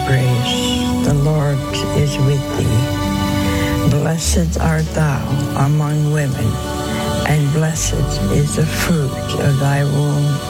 grace, the Lord is with thee. Blessed art thou among women, and blessed is the fruit of thy womb,